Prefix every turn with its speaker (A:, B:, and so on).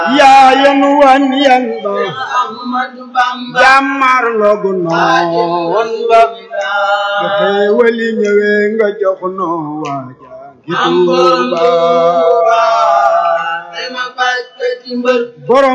A: yaa yen wan yen ba
B: Ahmadu Bamba
A: jàmmar logu noon ba bu xéewali ñëwee nga jox noo waaja ngi Tuuba
B: ma faj ko ci mbër
A: borom